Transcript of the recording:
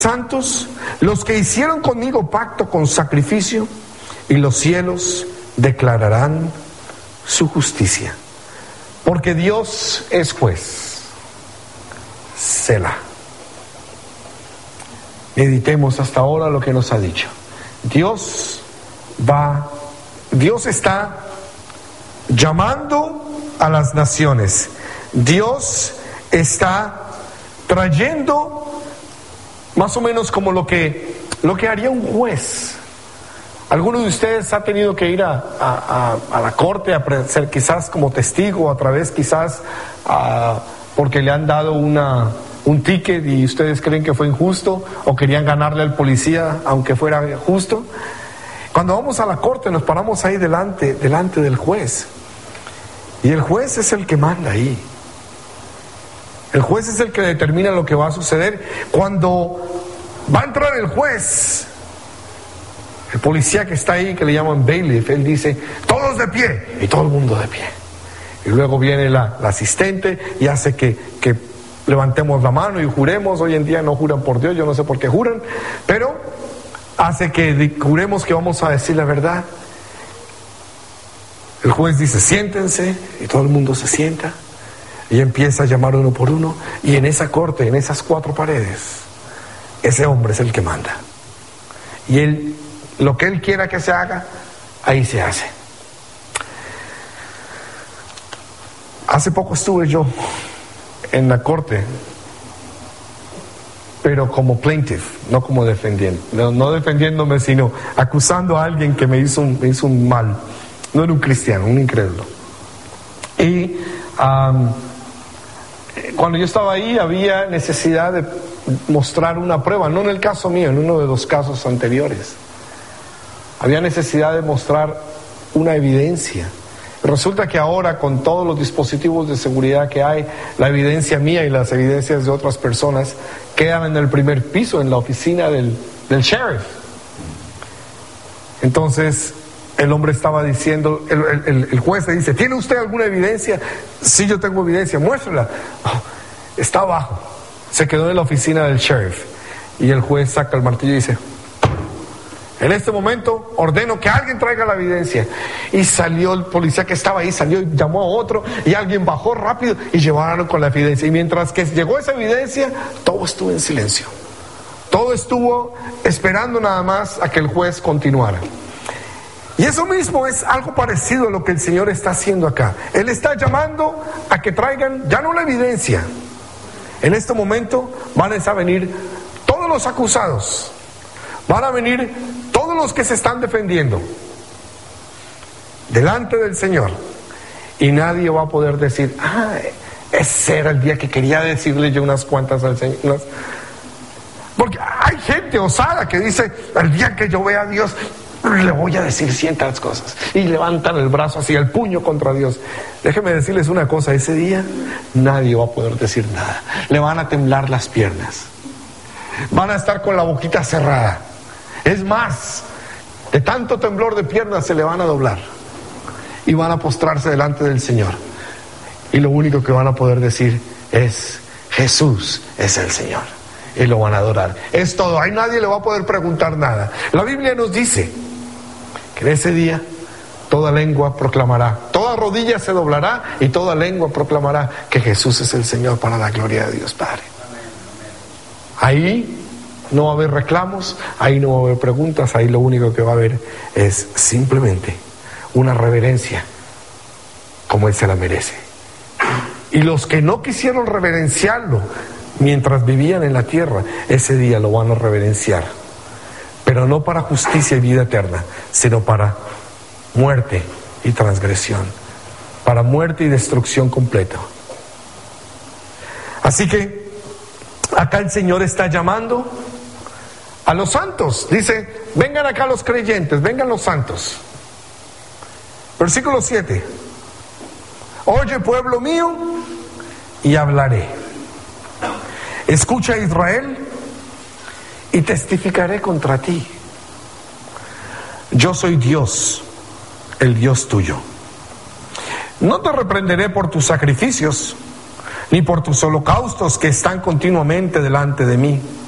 santos, los que hicieron conmigo pacto con sacrificio, y los cielos declararán su justicia. Porque Dios es juez. Selah. Meditemos hasta ahora lo que nos ha dicho. Dios está llamando a las naciones. Dios está trayendo más o menos como lo que haría un juez. ¿Alguno de ustedes ha tenido que ir a la corte a ser quizás como testigo, a través quizás porque le han dado un ticket y ustedes creen que fue injusto o querían ganarle al policía aunque fuera justo? Cuando vamos a la corte nos paramos ahí delante del juez, y el juez es el que manda ahí. El juez es el que determina lo que va a suceder. Cuando va a entrar el juez, el policía que está ahí, que le llaman bailiff, él dice: todos de pie, y todo el mundo de pie. Y luego viene la asistente y hace que levantemos la mano y juremos. Hoy en día no juran por Dios, yo no sé por qué juran, pero hace que juremos que vamos a decir la verdad. El juez dice: siéntense, y todo el mundo se sienta, y empieza a llamar uno por uno, y en esa corte, en esas 4 paredes, ese hombre es el que manda, y lo que él quiera que se haga, ahí se hace. Hace poco estuve yo en la corte, pero como plaintiff, no como defendiendo, no defendiéndome, sino acusando a alguien que me hizo un mal. No era un cristiano, un incrédulo. Y cuando yo estaba ahí había necesidad de mostrar una prueba, no en el caso mío, en uno de los casos anteriores. Había necesidad de mostrar una evidencia. Resulta que ahora, con todos los dispositivos de seguridad que hay, la evidencia mía y las evidencias de otras personas quedan en el primer piso, en la oficina del sheriff. Entonces el hombre estaba diciendo, el juez le dice: ¿tiene usted alguna evidencia? Sí, yo tengo evidencia, muéstrala. Oh, está abajo. Se quedó en la oficina del sheriff, y el juez saca el martillo y dice: en este momento ordeno que alguien traiga la evidencia. Y salió el policía que estaba ahí, salió y llamó a otro, y alguien bajó rápido y llevaron con la evidencia. Y mientras que llegó esa evidencia, todo estuvo en silencio. Todo estuvo esperando nada más a que el juez continuara. Y eso mismo es algo parecido a lo que el Señor está haciendo acá. Él está llamando a que traigan ya no la evidencia. En este momento van a venir todos los acusados, van a venir todos los que se están defendiendo delante del Señor, y nadie va a poder decir: ese era el día que quería decirle yo unas cuantas al Señor. Porque hay gente osada que dice: el día que yo vea a Dios le voy a decir cientas cosas, y levantan el brazo así, el puño contra Dios. Déjenme decirles una cosa: ese día nadie va a poder decir nada. Le van a temblar las piernas, van a estar con la boquita cerrada. Es más, de tanto temblor de piernas se le van a doblar y van a postrarse delante del Señor, y lo único que van a poder decir es: Jesús es el Señor, y lo van a adorar. Es todo. Ahí nadie le va a poder preguntar nada. La Biblia nos dice que en ese día toda lengua proclamará, toda rodilla se doblará, y toda lengua proclamará que Jesús es el Señor, para la gloria de Dios Padre. Ahí no va a haber reclamos, ahí no va a haber preguntas, ahí lo único que va a haber es simplemente una reverencia como Él se la merece. Y los que no quisieron reverenciarlo mientras vivían en la tierra, ese día lo van a reverenciar, pero no para justicia y vida eterna, sino para muerte y transgresión, para muerte y destrucción completa. Así que acá el Señor está llamando a los santos. Dice: vengan acá los creyentes, vengan los santos. Versículo 7: oye, pueblo mío, y hablaré. Escucha, Israel, y testificaré contra ti. Yo soy Dios, el Dios tuyo. No te reprenderé por tus sacrificios, ni por tus holocaustos que están continuamente delante de mí.